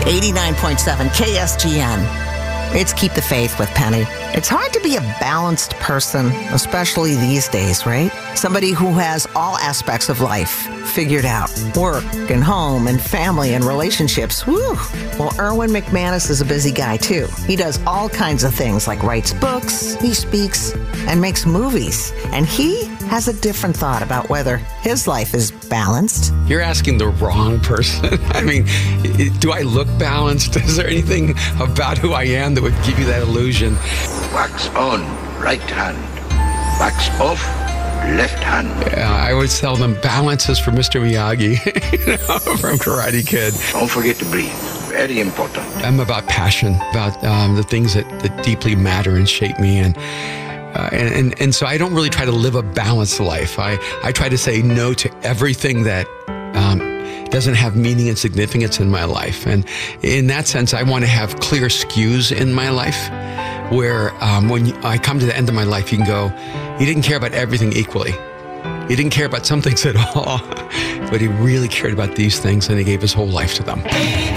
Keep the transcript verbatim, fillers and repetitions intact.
eighty-nine point seven K S G N. It's Keep the Faith with Penny. It's hard to be a balanced person, especially these days, right? Somebody who has all aspects of life figured out. Work and home and family and relationships. Woo! Well, Erwin McManus is a busy guy, too. He does all kinds of things, like writes books, he speaks, and makes movies. And he has a different thought about whether his life is balanced. You're asking the wrong person. I mean, do I look balanced? Is there anything about who I am that would give you that illusion? Wax on, right hand. Wax off, left hand. Yeah, I always tell them balance is for Mister Miyagi, you know, from Karate Kid. Don't forget to breathe. Very important. I'm about passion, about um, the things that, that deeply matter and shape me. And Uh, and, and and so I don't really try to live a balanced life. I, I try to say no to everything that um, doesn't have meaning and significance in my life. And in that sense, I want to have clear skews in my life where um, when you, I come to the end of my life, you can go, he didn't care about everything equally. He didn't care about some things at all, but he really cared about these things and he gave his whole life to them.